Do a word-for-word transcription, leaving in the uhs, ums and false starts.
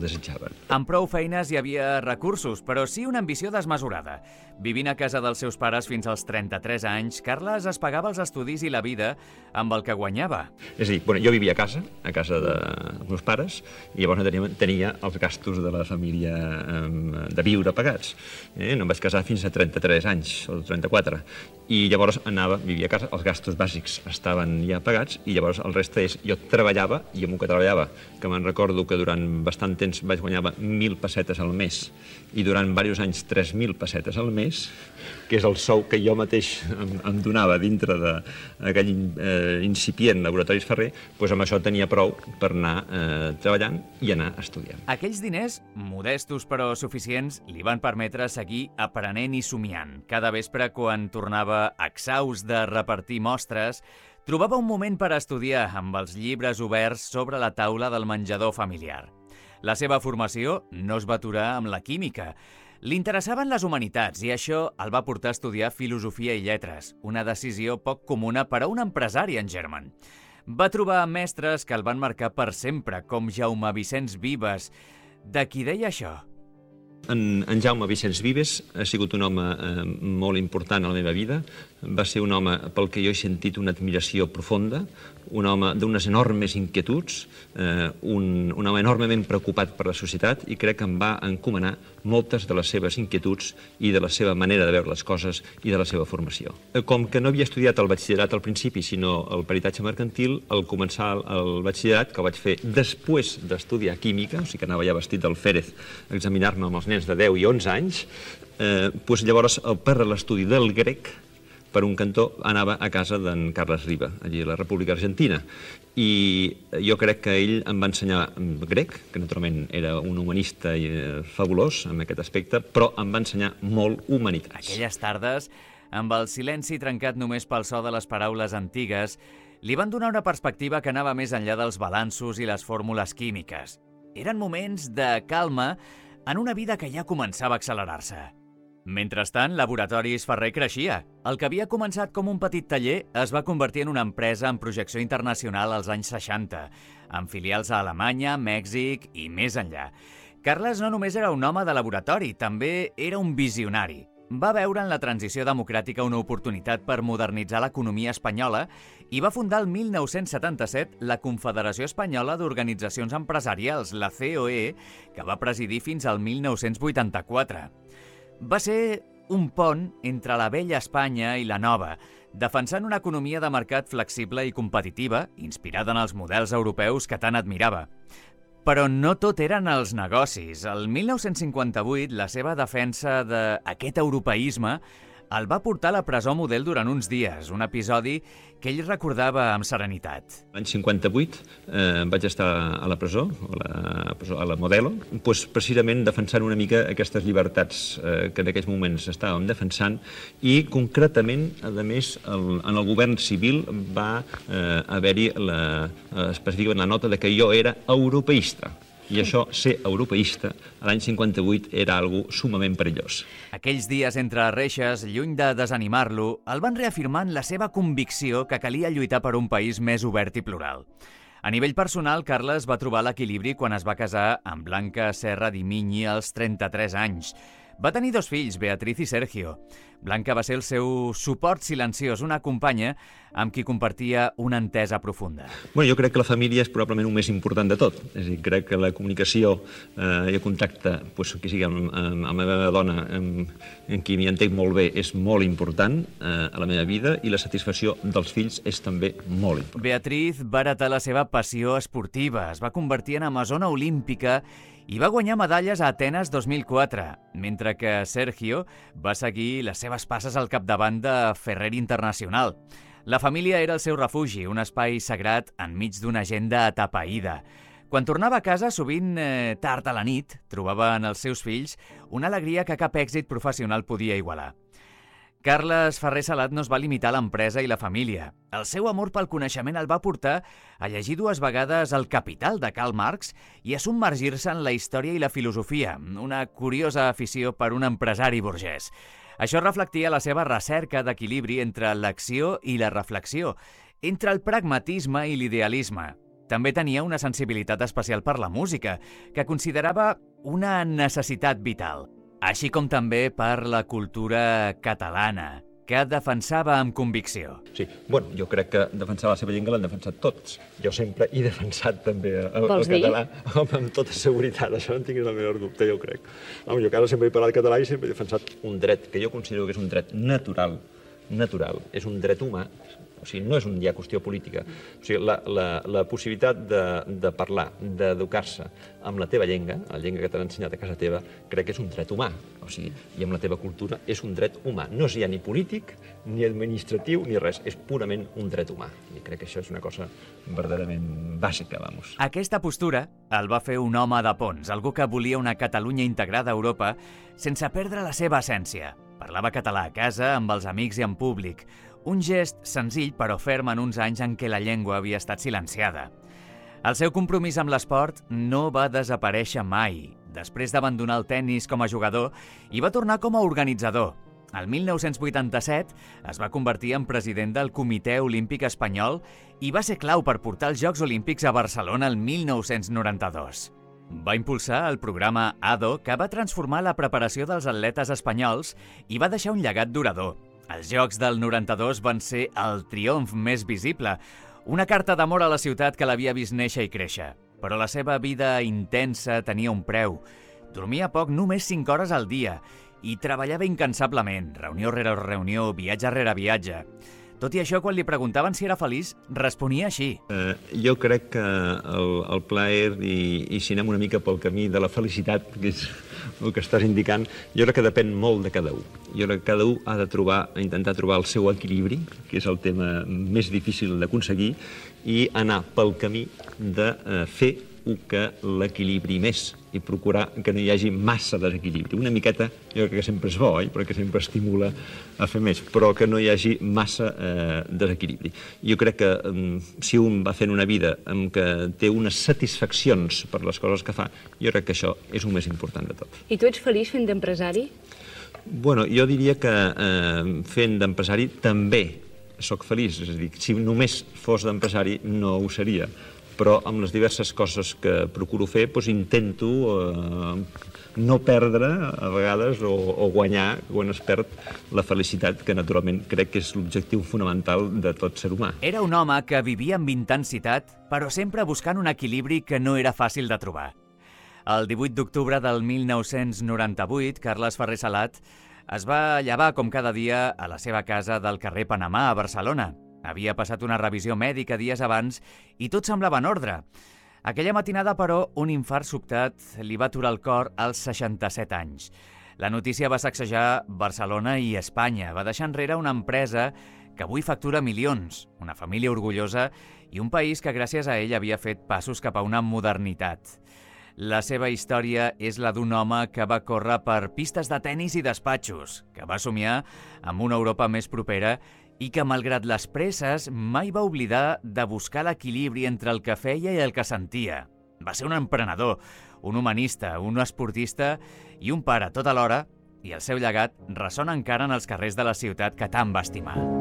desitjaven. Amb prou feines hi havia recursos, però sí una ambició desmesurada. Vivint a casa dels seus pares fins als trenta-tres anys, Carles es pagava els estudis i la vida amb el que guanyava. És a dir, bueno, jo vivia a casa, a casa dels meus pares, i llavors tenia, tenia els gastos de la família eh, de viure pagats. Eh? No em vaig casar fins a trenta-tres anys, o trenta-quatre, i llavors anava, vivia a casa, els gastos bàsics estaven ja pagats, i llavors el reste és, jo treballava, i amb el que treballava, que me'n recordo que durant bastant temps vaig guanyar mil pessetes al mes, i durant diversos anys tres mil pessetes al mes, que és el sou que jo mateix em, em donava dintre d'aquell eh, incipient Laboratoris Ferrer, doncs amb això tenia prou per anar eh, treballant i anar estudiant. Aquells diners, modestos però suficients, li van permetre seguir aprenent i somiant. Cada vespre, quan tornava exhaust de repartir mostres, trobava un moment per estudiar amb els llibres oberts sobre la taula del menjador familiar. La seva formació no es va aturar amb la química. Li interessaven les humanitats i això el va portar a estudiar filosofia i lletres, una decisió poc comuna per a un empresari en Germán. Va trobar mestres que el van marcar per sempre, com Jaume Vicenç Vives. De qui deia això? En, en Jaume Vicenç Vives ha sigut un home eh, molt important a la meva vida. Va ser un home pel que jo he sentit una admiració profunda, un home d'unes enormes inquietuds, eh, un, un home enormement preocupat per la societat, i crec que em va encomanar moltes de les seves inquietuds i de la seva manera de veure les coses i de la seva formació. Com que no havia estudiat el batxillerat al principi, sinó el peritatge mercantil, al començar el batxillerat, que ho vaig fer després d'estudiar química, o sigui que anava ja vestit del Férez a examinar-me amb els nens de deu i onze anys, eh, doncs llavors per l'estudi del grec, per un cantó, anava a casa d'en Carles Riba, allí a la República Argentina. I jo crec que ell em va ensenyar grec, que naturalment era un humanista fabulós en aquest aspecte, però em va ensenyar molt humanitats. Aquelles tardes, amb el silenci trencat només pel so de les paraules antigues, li van donar una perspectiva que anava més enllà dels balanços i les fórmules químiques. Eren moments de calma en una vida que ja començava a accelerar-se. Mentrestant, Laboratoris Ferrer creixia. El que havia començat com un petit taller es va convertir en una empresa amb projecció internacional als anys seixanta, amb filials a Alemanya, Mèxic i més enllà. Carles no només era un home de laboratori, també era un visionari. Va veure en la transició democràtica una oportunitat per modernitzar l'economia espanyola i va fundar el mil nou-cents setanta-set la Confederació Espanyola d'Organitzacions Empresarials, la C O E, que va presidir fins al mil nou-cents vuitanta-quatre. Va ser un pont entre la vella Espanya i la nova, defensant una economia de mercat flexible i competitiva, inspirada en els models europeus que tant admirava. Però no tot eren els negocis. El mil nou-cents cinquanta-vuit, la seva defensa d'aquest europeisme el va portar a la presó model durant uns dies, un episodi que ell recordava amb serenitat. L'any cinquanta-vuit eh, vaig estar a la presó, a la, presó, a la Modelo, doncs precisament defensant una mica aquestes llibertats eh, que en aquells moments estàvem defensant, i concretament, a més, el, en el govern civil va eh, haver-hi la, específicament la nota de que jo era europeista. I això, ser europeista, a l'any cinquanta-vuit era algo sumament perillós. Aquells dies entre reixes, lluny de desanimar-lo, el van reafirmar en la seva convicció que calia lluitar per un país més obert i plural. A nivell personal, Carles va trobar l'equilibri quan es va casar amb Blanca Serra di Migni als trenta-tres anys. Va tenir dos fills, Beatriz i Sergio. Blanca va ser el seu suport silenciós, una companya amb qui compartia una entesa profunda. Bueno, jo crec que la família és probablement el més important de tot. És a dir, crec que la comunicació eh, i el contacte, pues, que sigui amb, amb, amb la meva dona, amb, amb qui m'hi entenc molt bé, és molt important eh, a la meva vida, i la satisfacció dels fills és també molt important. Beatriz va heretar la seva passió esportiva, es va convertir en amazona olímpica i va guanyar medalles a Atenes dos mil quatre, mentre que Sergio va seguir les seves passes al capdavant de Ferrer Internacional. La família era el seu refugi, un espai sagrat enmig d'una agenda atapeïda. Quan tornava a casa, sovint eh, tard a la nit, trobava en els seus fills una alegria que cap èxit professional podia igualar. Carles Ferrer Salat no es va limitar a l'empresa i la família. El seu amor pel coneixement el va portar a llegir dues vegades El Capital de Karl Marx i a submergir-se en la història i la filosofia, una curiosa afició per un empresari burgès. Això reflectia la seva recerca d'equilibri entre l'acció i la reflexió, entre el pragmatisme i l'idealisme. també tenia una sensibilitat especial per la música, que considerava una necessitat vital, així com també per la cultura catalana, que defensava amb convicció. Sí, bueno, jo crec que defensar la seva llengua l'han defensat tots. Jo sempre he defensat també el, el català. Home, amb tota seguretat, això no en tinguis el menor dubte, jo crec. Home, jo cada sempre he parlat català i sempre he defensat un dret que jo considero que és un dret natural, natural, és un dret humà. O sigui, no és un ja qüestió política. O sigui, la, la, la possibilitat de, de parlar, d'educar-se amb la teva llengua, la llengua que t'han ensenyat a casa teva, crec que és un dret humà. O sigui, i amb la teva cultura és un dret humà. No és ja ni polític, ni administratiu, ni res. És purament un dret humà. I crec que això és una cosa verdaderament bàsica, vamos. Aquesta postura el va fer un home de Pons, algú que volia una Catalunya integrada a Europa sense perdre la seva essència. Parlava català a casa, amb els amics i en públic. Un gest senzill però ferm en uns anys en què la llengua havia estat silenciada. El seu compromís amb l'esport no va desaparèixer mai. Després d'abandonar el tennis com a jugador, hi va tornar com a organitzador. El mil nou-cents vuitanta-set es va convertir en president del Comitè Olímpic Espanyol i va ser clau per portar els Jocs Olímpics a Barcelona el mil nou-cents noranta-dos. Va impulsar el programa A D O, que va transformar la preparació dels atletes espanyols i va deixar un llegat durador. Els Jocs del noranta-dos van ser el triomf més visible, una carta d'amor a la ciutat que l'havia vist néixer i créixer. Però la seva vida intensa tenia un preu. Dormia poc, només cinc hores al dia, i treballava incansablement, reunió rere reunió, viatge rere viatge. Tot i això, quan li preguntaven si era feliç, responia així. Eh, jo crec que el, el plaer, i, i si anem una mica pel camí de la felicitat, que és el que estàs indicant, jo crec que depèn molt de cada un. Jo crec que cada un ha de trobar, intentar trobar el seu equilibri, que és el tema més difícil d'aconseguir, i anar pel camí de eh, fer el que l'equilibri més i procurar que no hi hagi massa desequilibri. Una miqueta, jo crec que sempre és bo, eh? Perquè sempre estimula a fer més, però que no hi hagi massa eh, desequilibri. Jo crec que eh, si un va fent una vida en què té unes satisfaccions per les coses que fa, jo crec que això és el més important de tot. I tu ets feliç fent d'empresari? Bueno, jo diria que eh, fent d'empresari també soc feliç. És a dir, si només fos d'empresari no ho seria. Però amb les diverses coses que procuro fer, doncs intento eh, no perdre, a vegades, o, o guanyar, quan es perd, la felicitat, que naturalment crec que és l'objectiu fonamental de tot ser humà. Era un home que vivia amb intensitat, però sempre buscant un equilibri que no era fàcil de trobar. El divuit d'octubre del mil nou-cents noranta-vuit, Carles Ferrer Salat es va llevar com cada dia a la seva casa del carrer Panamà, a Barcelona. Havia passat una revisió mèdica dies abans i tot semblava en ordre. Aquella matinada, però, un infart sobtat li va aturar el cor als seixanta-set anys. La notícia va sacsejar Barcelona i Espanya. Va deixar enrere una empresa que avui factura milions, una família orgullosa i un país que gràcies a ell havia fet passos cap a una modernitat. La seva història és la d'un home que va córrer per pistes de tennis i despatxos, que va somiar amb una Europa més propera i que, malgrat les presses, mai va oblidar de buscar l'equilibri entre el que feia i el que sentia. Va ser un emprenedor, un humanista, un esportista i un pare tot alhora, i el seu llegat ressona encara en els carrers de la ciutat que tant va estimar.